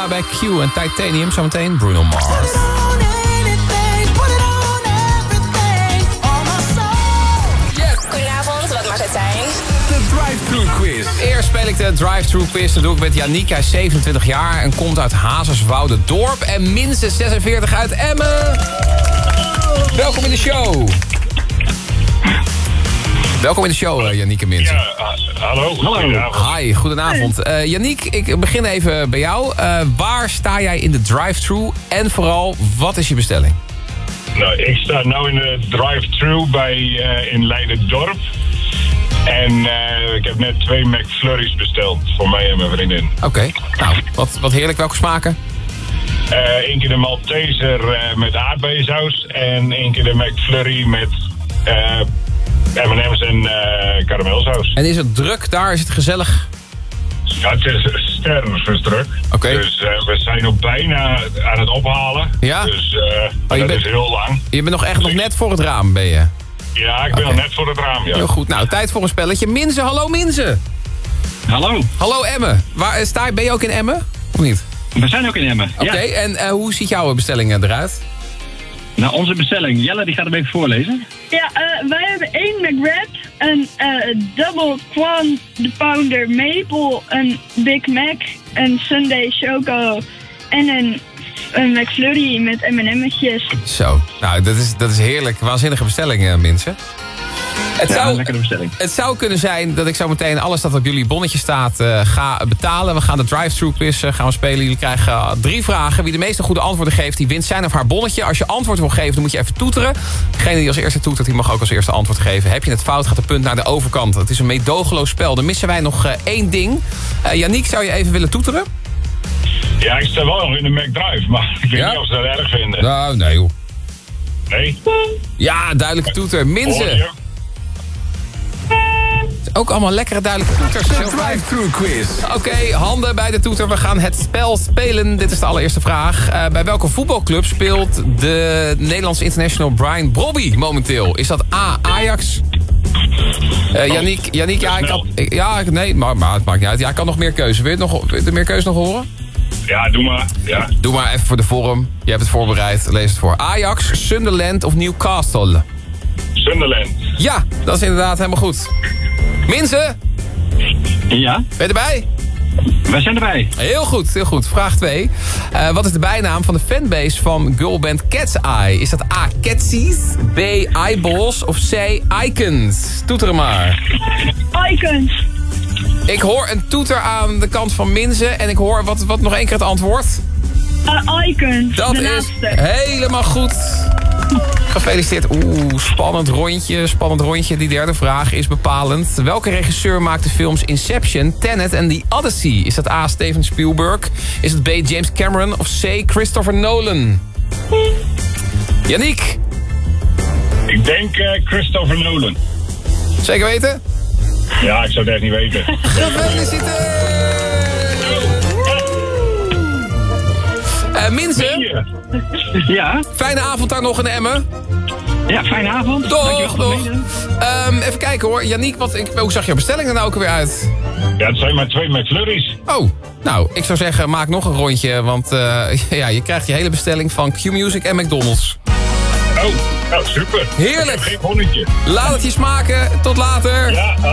bij Q en Titanium. Zometeen Bruno Mars. Goedenavond, wat mag het zijn? De drive-thru quiz. Eerst speel ik de drive-thru quiz. Dat doe ik met Yannick. Hij is 27 jaar en komt uit Hazerswoude-dorp. En minstens 46 uit Emmen. Welkom in de show. Welkom in de show, Yannick en Minsen. Ja, hallo. Goedenavond. Hi, goedenavond. Yannick, ik begin even bij jou. Waar sta jij in de drive-thru? En vooral, wat is je bestelling? Nou, ik sta nu in de drive-thru in Leiden-dorp. En ik heb net 2 McFlurries besteld voor mij en mijn vriendin. Oké, nou, wat heerlijk. Welke smaken? 1 keer de Malteser met aardbeiensaus. En 1 keer de McFlurry met M&M's en karamelsaus. En is het druk daar? Is het gezellig? Ja, het is stervensdruk. Oké. Dus we zijn nog bijna aan het ophalen. Ja? Dus je dat bent- is heel lang. Je bent nog echt nog net voor het raam, ben je? Ja, ik ben Oké. al net voor het raam, ja. Heel goed. Nou, tijd voor een spelletje. Minzen, hallo Minzen. Hallo, Hallo Emmen. Ben je ook in Emmen? Of niet? we zijn ook in Emmen. Oké, Ja. en hoe ziet jouw bestelling eruit? Nou, onze bestelling. Jelle, die gaat hem even voorlezen. Ja, wij hebben 1 McWrap, een Double Quan de Pounder Maple, een Big Mac, een Sundae Choco en een McFlurry met M&M'tjes. Zo, nou, dat is heerlijk. Waanzinnige bestelling, Minsen. Ja, een lekkere bestelling. Het zou kunnen zijn dat ik zo meteen alles dat op jullie bonnetje staat ga betalen. We gaan de drive-thru quiz gaan we spelen. Jullie krijgen 3 vragen. Wie de meeste goede antwoorden geeft, die wint zijn of haar bonnetje. Als je antwoord wil geven, dan moet je even toeteren. Degene die als eerste toetert, die mag ook als eerste antwoord geven. Heb je het fout, gaat de punt naar de overkant. Het is een meedogenloos spel. Dan missen wij nog 1 ding. Yannick, zou je even willen toeteren? Ja, ik sta wel nog in de McDrive, maar ik weet niet of ze dat erg vinden. Nou, nee joh. Nee? Ja, duidelijke toeter. Hoor Minzen. je? Ook allemaal lekkere duidelijke toeters. De Heel fijn. drive-thru quiz. Oké, handen bij de toeter. We gaan het spel spelen. Dit is de allereerste vraag. Bij welke voetbalclub speelt de Nederlandse international Brian Brobby momenteel? Is dat A, Ajax? Yannick, nee, maar het maakt niet uit. Ja, ik kan nog meer keuze. Wil je de meer keuze nog horen? Ja, doe maar. Ja. Doe maar even voor de vorm. Je hebt het voorbereid. Lees het voor. Ajax, Sunderland of Newcastle? Sunderland. Ja, dat is inderdaad helemaal goed. Minzen, Ja, ben je erbij? wij zijn erbij. Heel goed, heel goed. Vraag 2. Wat is de bijnaam van de fanbase van girlband Cat's Eye? Is dat A, Catsies, B, Eyeballs of C, Icons? Toeter maar. Icons. Ik hoor een toeter aan de kant van Minzen en ik hoor wat nog 1 keer het antwoord. Icons. Dat de is laatste. helemaal goed. Gefeliciteerd. Spannend rondje. Die derde vraag is bepalend. Welke regisseur maakt de films Inception, Tenet en The Odyssey? Is dat A, Steven Spielberg? Is het B, James Cameron? Of C, Christopher Nolan? Yannick, Ik denk Christopher Nolan. zeker weten? Ja, ik zou het echt niet weten. Gefeliciteerd! Minzen, Ja, fijne avond daar nog in Emmen. ja, fijne avond. Toch, Dankjewel voor het toch. meedoen. Even kijken hoor. Yannick, hoe zag jouw bestelling er nou ook weer uit? Ja, het zijn maar 2 McFlurries. Oh, nou, ik zou zeggen, maak nog een rondje. Want ja, je krijgt je hele bestelling van Q-Music en McDonald's. Oh, nou super. Heerlijk. Ik heb geen bonnetje. Laat het je smaken. Tot later. Ja,